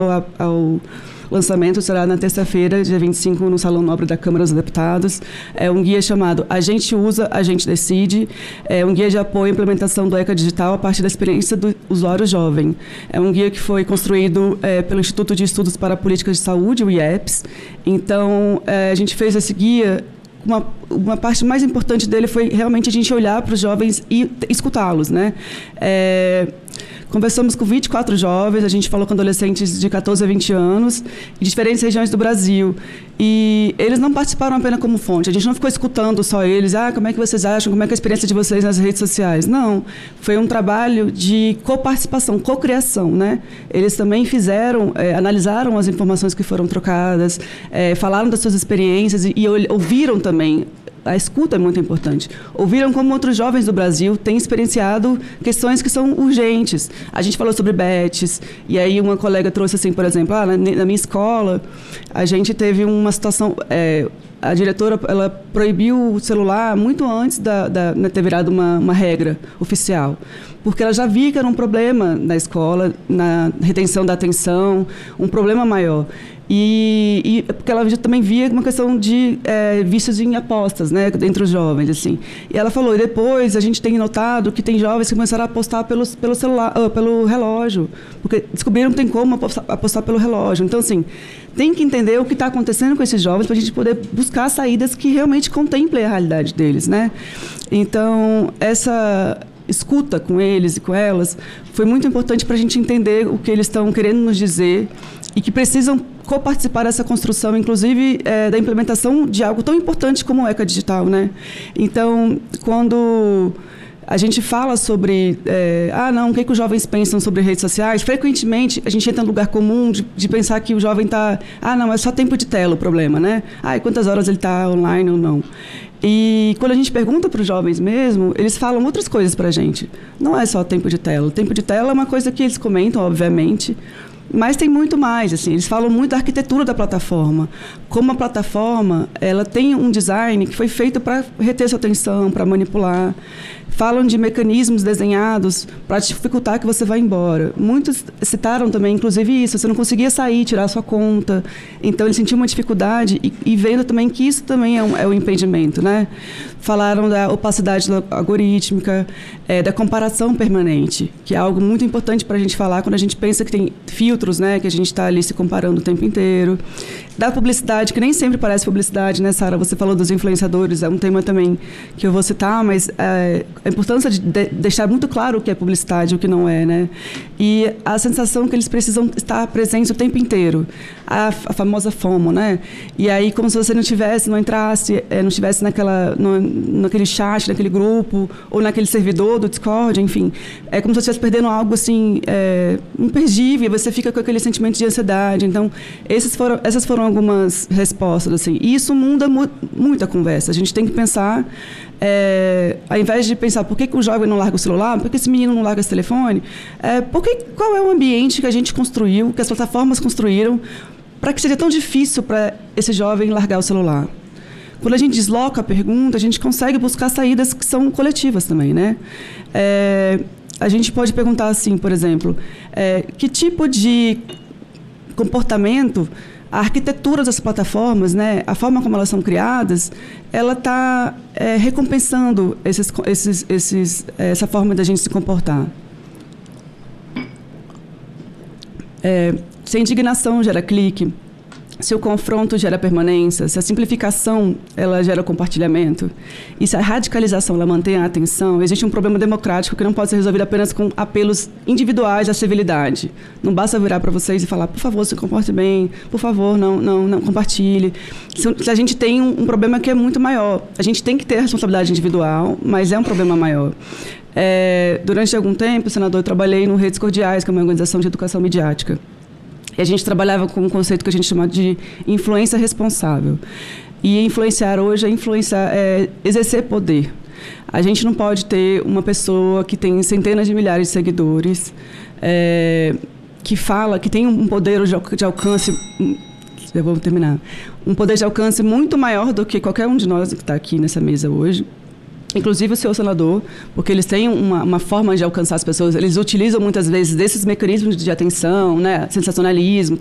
ao lançamento, será na terça-feira, dia 25, no Salão Nobre da Câmara dos Deputados. É um guia chamado A Gente Usa, A Gente Decide. É um guia de apoio à implementação do ECA Digital a partir da experiência do usuário jovem. É um guia que foi construído pelo Instituto de Estudos para Políticas de Saúde, o IEPS. Então, a gente fez esse guia. Uma parte mais importante dele foi realmente a gente olhar para os jovens e escutá-los, né? Conversamos com 24 jovens, a gente falou com adolescentes de 14 a 20 anos, de diferentes regiões do Brasil. E eles não participaram apenas como fonte, a gente não ficou escutando só eles, como é que vocês acham, como é que é a experiência de vocês nas redes sociais. Não, foi um trabalho de coparticipação, cocriação, né? Eles também fizeram, analisaram as informações que foram trocadas, falaram das suas experiências e ouviram também. A escuta é muito importante. Ouviram como outros jovens do Brasil têm experienciado questões que são urgentes. A gente falou sobre bets, e aí uma colega trouxe assim, por exemplo, na minha escola, a gente teve uma situação... a diretora ela proibiu o celular muito antes de ter virado uma regra oficial, porque ela já via que era um problema na escola, na retenção da atenção, um problema maior. E porque ela também via uma questão de vícios em apostas, né, entre os jovens, assim. E ela falou, e depois a gente tem notado que tem jovens que começaram a apostar pelo celular, pelo relógio, porque descobriram que tem como apostar pelo relógio. Então, assim, tem que entender o que está acontecendo com esses jovens para a gente poder buscar saídas que realmente contemplem a realidade deles, né? Então, essa escuta com eles e com elas foi muito importante para a gente entender o que eles estão querendo nos dizer e que precisam coparticipar dessa construção, inclusive da implementação de algo tão importante como o ECA Digital, né? Então, quando a gente fala sobre, o que os jovens pensam sobre redes sociais, frequentemente a gente entra no lugar comum de pensar que o jovem está, é só tempo de tela o problema, né? E quantas horas ele está online ou não. E quando a gente pergunta para os jovens mesmo, eles falam outras coisas para a gente. Não é só tempo de tela. O tempo de tela é uma coisa que eles comentam, obviamente, mas tem muito mais, assim, eles falam muito da arquitetura da plataforma. Como a plataforma, ela tem um design que foi feito para reter sua atenção, para manipular. Falam de mecanismos desenhados para dificultar que você vá embora. Muitos citaram também, inclusive, isso. Você não conseguia sair, tirar a sua conta. Então, eles sentiam uma dificuldade e vendo também que isso também é um impedimento, né? Falaram da opacidade algorítmica, da comparação permanente, que é algo muito importante para a gente falar quando a gente pensa que tem filtros, né? Que a gente está ali se comparando o tempo inteiro. Da publicidade, que nem sempre parece publicidade, né, Sara? Você falou dos influenciadores, é um tema também que eu vou citar, mas a importância de deixar muito claro o que é publicidade e o que não é, né? E a sensação que eles precisam estar presentes o tempo inteiro. A famosa FOMO, né? E aí, como se você não entrasse, não estivesse naquele chat, naquele grupo, ou naquele servidor do Discord, enfim. É como se você estivesse perdendo algo, assim, imperdível, e você fica com aquele sentimento de ansiedade. Então, essas foram algumas respostas, assim. E isso muda muito a conversa. A gente tem que pensar... ao invés de pensar por que o jovem não larga o celular, por que esse menino não larga esse telefone, qual é o ambiente que a gente construiu, que as plataformas construíram, para que seja tão difícil para esse jovem largar o celular. Quando a gente desloca a pergunta, a gente consegue buscar saídas que são coletivas também, né? A gente pode perguntar assim, por exemplo, que tipo de comportamento a arquitetura das plataformas, né, a forma como elas são criadas, ela está recompensando essa forma da gente se comportar. Se a indignação gera clique, se o confronto gera permanência, se a simplificação ela gera compartilhamento, e se a radicalização ela mantém a atenção, existe um problema democrático que não pode ser resolvido apenas com apelos individuais à civilidade. Não basta virar para vocês e falar, por favor, se comporte bem, por favor, não compartilhe. Se a gente tem um problema que é muito maior, a gente tem que ter a responsabilidade individual, mas é um problema maior. Durante algum tempo, senador, eu trabalhei no Redes Cordiais, que é uma organização de educação midiática. E a gente trabalhava com um conceito que a gente chama de influência responsável. E influenciar hoje é exercer poder. A gente não pode ter uma pessoa que tem centenas de milhares de seguidores, que tem um poder de alcance... Eu vou terminar. Um poder de alcance muito maior do que qualquer um de nós que está aqui nessa mesa hoje. inclusive o seu senador, porque eles têm uma forma de alcançar as pessoas, eles utilizam muitas vezes desses mecanismos de atenção, né, sensacionalismo,